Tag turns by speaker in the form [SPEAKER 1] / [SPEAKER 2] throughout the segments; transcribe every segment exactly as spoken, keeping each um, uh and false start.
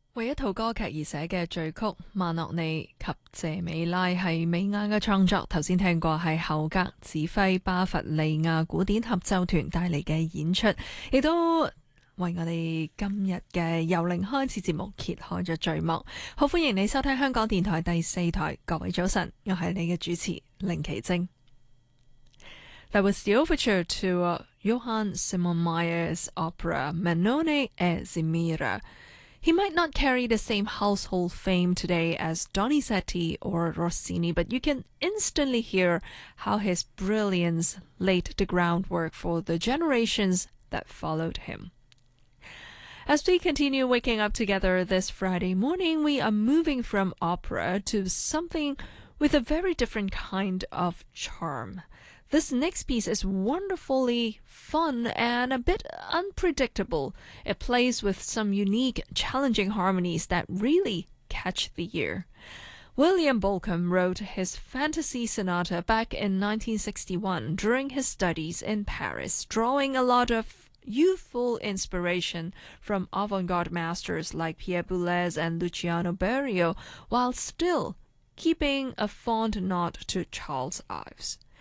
[SPEAKER 1] 為一套歌劇而寫嘅序曲《曼諾尼及謝美拉》係美亞嘅創作，頭先聽過係侯格指揮巴伐利亞古典合奏團帶嚟嘅演出，亦都為我哋今日嘅由零開始節目揭開咗序幕。好歡迎你收聽香港電台第四台，各位早晨，我係你嘅主持凌奇晶。That was the overture to uh, Johann Simon Mayer's opera Menone e Zemira.He might not carry the same household fame today as Donizetti or Rossini, but you can instantly hear how his brilliance laid the groundwork for the generations that followed him. As we continue waking up together this Friday morning, we are moving from opera to something with a very different kind of charm.This next piece is wonderfully fun and a bit unpredictable. It plays with some unique, challenging harmonies that really catch the ear. William Bolcom wrote his Fantasy Sonata back in nineteen sixty-one during his studies in Paris, drawing a lot of youthful inspiration from avant-garde masters like Pierre Boulez and Luciano Berio, while still keeping a fond nod to Charles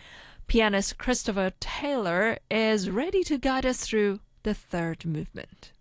[SPEAKER 1] Ives.Pianist Christopher Taylor is ready to guide us through the third movement.